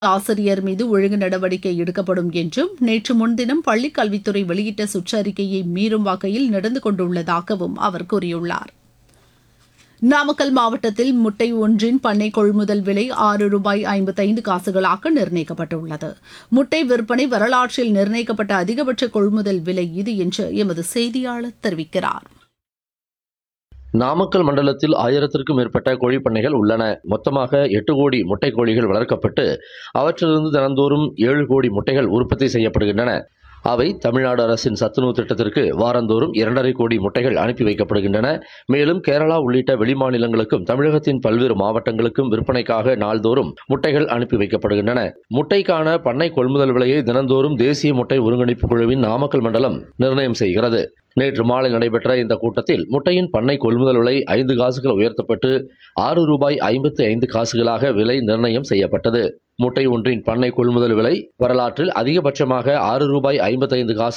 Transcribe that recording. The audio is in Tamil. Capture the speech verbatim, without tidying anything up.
ஆசிரியர் மீது ஒழுங்கு நடவடிக்கை எடுக்கப்படும் என்றும் நேற்று முன்தினம் பள்ளிக் கல்வித்துறை வெளியிட்ட சுற்றறிக்கையை மீறும் வகையில் நடந்து கொண்டுள்ளதாகவும் அவர் கூறியுள்ளார். நாமக்கல் மாவட்டத்தில் முட்டை ஒன்றின் பண்ணை கொள்முதல் விலை ஆறு ரூபாய் ஐம்பத்தைந்து காசுகளாக நிர்ணயிக்கப்பட்டுள்ளது. முட்டை விற்பனை வரலாற்றில் நிர்ணயிக்கப்பட்ட அதிகபட்ச கொள்முதல் விலை இது என்று எமது செய்தியாளர் தெரிவிக்கிறார். நாமக்கல் மண்டலத்தில் ஆயிரத்திற்கும் மேற்பட்ட கோழிப்பண்ணைகள் உள்ளன. மொத்தமாக எட்டு கோடி முட்டை கோழிகள் வளர்க்கப்பட்டு அவற்றிலிருந்து தினந்தோறும் ஏழு கோடி முட்டைகள் உற்பத்தி செய்யப்படுகின்றன. அவை தமிழ்நாடு அரசின் சத்துணவு திட்டத்திற்கு வாரந்தோறும் இரண்டரை கோடி முட்டைகள் அனுப்பி வைக்கப்படுகின்றன. மேலும் கேரளா உள்ளிட்ட வெளிமாநிலங்களுக்கும் தமிழகத்தின் பல்வேறு மாவட்டங்களுக்கும் விற்பனைக்காக நாள்தோறும் முட்டைகள் அனுப்பி வைக்கப்படுகின்றன. முட்டைக்கான பண்ணை கொள்முதல் விலையை தினந்தோறும் தேசிய முட்டை ஒருங்கிணைப்பு குழுவின் நாமக்கல் மண்டலம் நிர்ணயம் செய்கிறது. நேற்று மாலை நடைபெற்ற இந்த கூட்டத்தில் முட்டையின் பண்ணை கொள்முதல் விலை ஐந்து காசுகள் உயர்த்தப்பட்டு ஆறு ரூபாய் ஐம்பத்தி ஐந்து காசுகளாக விலை நிர்ணயம் செய்யப்பட்டது. முட்டை ஒன்றின் பண்ணை கொள்முதல் விலை வரலாற்றில் அதிகபட்சமாக ஆறு ரூபாய் ஐம்பத்தைந்து காசு